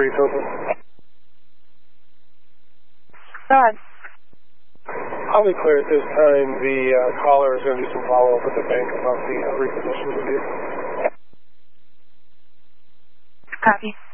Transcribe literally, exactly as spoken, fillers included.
thirty-three, Tilton. Go ahead. I'll be clear at this time. The uh, caller is going to do some follow-up with the bank about the uh, repossession of the vehicle. Copy.